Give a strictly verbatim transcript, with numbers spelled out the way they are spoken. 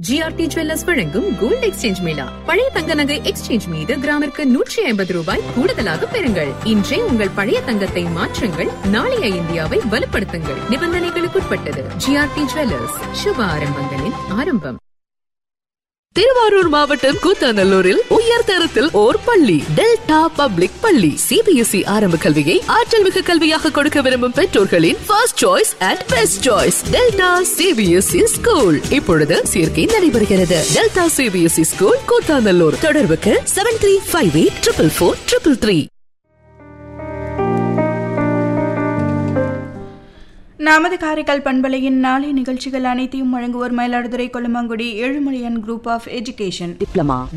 GRT jewellers வழங்கும் gold exchange Mela. பழைய தங்க நகை எக்ஸ்சேஞ்ச் மீது கிராமிற்கு நூற்றி ஐம்பது ரூபாய் கூடுதலாக பெறுங்கள். இன்றே உங்கள் பழைய தங்கத்தை மாற்றுங்கள், நாளைய இந்தியாவை வலுப்படுத்துங்கள். நிபந்தனைகளுக்குட்பட்டது. ஜிஆர்டி ஜுவல்லர்ஸ், சுப ஆரம்பங்களின் ஆரம்பம். திருவாரூர் மாவட்டம் கூத்தாநல்லூரில் உயர் தரத்தில் ஓர் பள்ளி, டெல்டா பப்ளிக் பள்ளி. சிபிஎஸ்இ ஆரம்ப கல்வியை ஆற்றல் மிகு கல்வியாக கொடுக்க விரும்பும் பெற்றோர்களின் first choice and best choice delta CBSE school. இப்பொழுது சேர்க்கை நடைபெறுகிறது. Delta CBSE school Koothanallur. தொடர்புக்கு seven three five eight triple four triple three. நமது காரைக்கால் பண்பலையின் நாளை நிகழ்ச்சிகள் அனைத்தையும் வழங்குவோர் Mayiladuthurai Kollumangudi Ezhumalaiyan group of education. Diploma